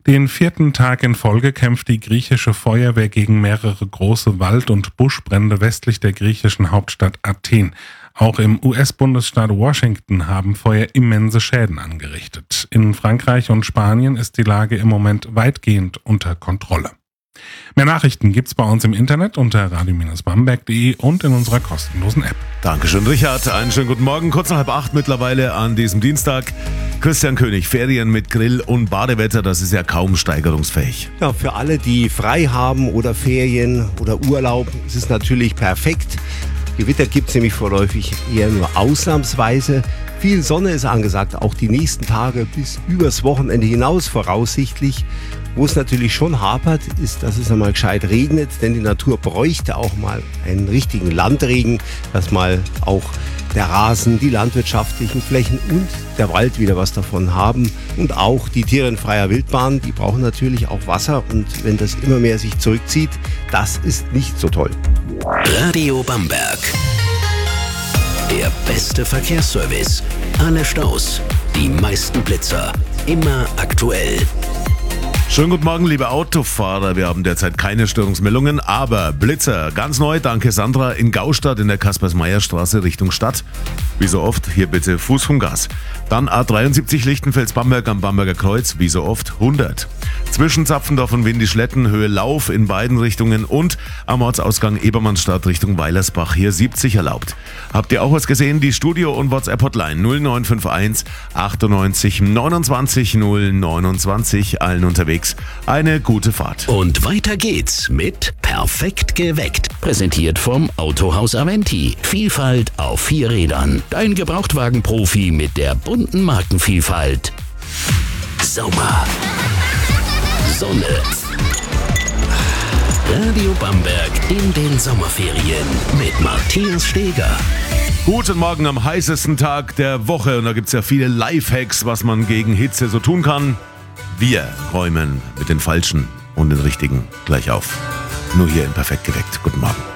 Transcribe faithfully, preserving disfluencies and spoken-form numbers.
Den vierten Tag in Folge kämpft die griechische Feuerwehr gegen mehrere große Wald- und Buschbrände westlich der griechischen Hauptstadt Athen. Auch im U S-Bundesstaat Washington haben Feuer immense Schäden angerichtet. In Frankreich und Spanien ist die Lage im Moment weitgehend unter Kontrolle. Mehr Nachrichten gibt's bei uns im Internet unter radio Bindestrich bamberg punkt de und in unserer kostenlosen App. Dankeschön, Richard. Einen schönen guten Morgen. Kurz nach halb acht mittlerweile an diesem Dienstag. Christian König, Ferien mit Grill und Badewetter, das ist ja kaum steigerungsfähig. Ja, für alle, die frei haben oder Ferien oder Urlaub, ist es natürlich perfekt. Gewitter gibt es nämlich vorläufig eher nur ausnahmsweise. Viel Sonne ist angesagt, auch die nächsten Tage bis übers Wochenende hinaus voraussichtlich. Wo es natürlich schon hapert, ist, dass es einmal gescheit regnet, denn die Natur bräuchte auch mal einen richtigen Landregen, dass mal auch der Rasen, die landwirtschaftlichen Flächen und der Wald wieder was davon haben. Und auch die Tiere in freier Wildbahn, die brauchen natürlich auch Wasser. Und wenn das immer mehr sich zurückzieht, das ist nicht so toll. Radio Bamberg. Der beste Verkehrsservice. Alle Staus, die meisten Blitzer. Immer aktuell. Schönen guten Morgen, liebe Autofahrer. Wir haben derzeit keine Störungsmeldungen, aber Blitzer, ganz neu, danke Sandra, in Gaustadt in der Kaspers-Meyer-Straße Richtung Stadt. Wie so oft, hier bitte Fuß vom Gas. Dann A dreiundsiebzig Lichtenfels-Bamberg am Bamberger Kreuz, wie so oft hundert. Zwischen Zapfendorf und Windischletten, Höhe Lauf in beiden Richtungen und am Ortsausgang Ebermannstadt Richtung Weilersbach hier siebzig erlaubt. Habt ihr auch was gesehen? Die Studio- und WhatsApp-Hotline null neun fünf eins achtundneunzig neunundzwanzig null neunundzwanzig, allen unterwegs. Eine gute Fahrt. Und weiter geht's mit Perfekt geweckt. Präsentiert vom Autohaus Aventi. Vielfalt auf vier Rädern. Dein Gebrauchtwagen-Profi mit der bunten Markenvielfalt. Sommer. Sonne. Radio Bamberg in den Sommerferien mit Matthias Steger. Guten Morgen am heißesten Tag der Woche und da gibt es ja viele Lifehacks, was man gegen Hitze so tun kann. Wir räumen mit den falschen und den richtigen gleich auf. Nur hier in Perfekt geweckt. Guten Morgen.